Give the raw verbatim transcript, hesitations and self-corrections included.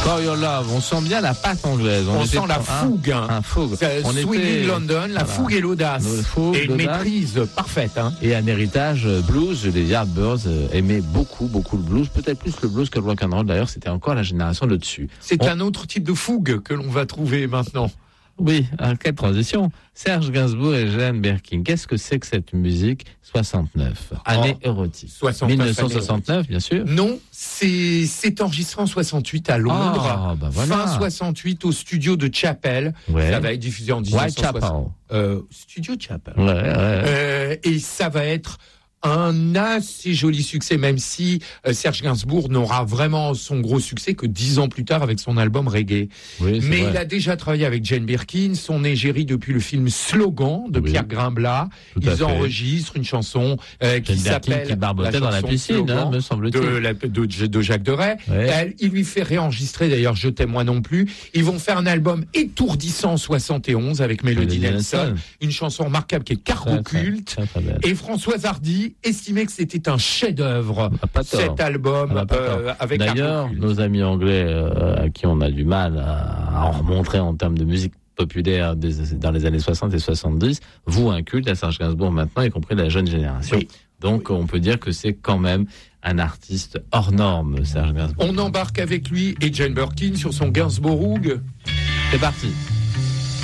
For Your Love, on sent bien la patte anglaise. On, on était, sent la fougue. Hein, un fougue. On Swinging était, London, la voilà. fougue et l'audace. Fougue, et une l'audace. Maîtrise parfaite. Hein. Et un héritage blues. Les Yardbirds aimaient beaucoup, beaucoup le blues. Peut-être plus le blues que le rock'n'roll. D'ailleurs, c'était encore la génération de dessus. C'est on... un autre type de fougue que l'on va trouver maintenant. Oui, à quelle transition. Serge Gainsbourg et Jane Birkin. Qu'est-ce que c'est que cette musique soixante-neuf, année oh, érotique. soixante-neuf, dix-neuf cent soixante-neuf, bien sûr. Non, c'est, c'est enregistré en soixante-huit à Londres. Oh, bah voilà. Fin soixante-huit au studio de Chapel. Ouais. Ça va être diffusé en dix-neuf cent soixante. Euh, studio Chapel. Ouais, ouais. Euh, et ça va être un assez joli succès, même si euh, Serge Gainsbourg n'aura vraiment son gros succès que dix ans plus tard avec son album Reggae. Oui, mais vrai. Il a déjà travaillé avec Jane Birkin, son égérie depuis le film Slogan de oui. Pierre Grimblat. Tout Ils enregistrent une chanson euh, qui Jane s'appelle qui barbotait dans la piscine, hein, me semble-t-il. De, la, de, de Jacques Deray. Ouais. Elle, il lui fait réenregistrer, d'ailleurs, Je t'aime moi non plus. Ils vont faire un album étourdissant en soixante et onze avec Melody Nelson, Nelson, une chanson remarquable qui est cargo culte. Et Françoise Hardy estimait que c'était un chef-d'œuvre, cet album euh, avec D'ailleurs, nos amis anglais euh, à qui on a du mal à, à en remontrer en termes de musique populaire des, dans les années soixante et soixante-dix, vouent un culte à Serge Gainsbourg maintenant, y compris la jeune génération. Oui. Donc oui. on peut dire que c'est quand même un artiste hors norme, Serge Gainsbourg. On embarque avec lui et Jane Birkin sur son Gainsbourg. C'est parti.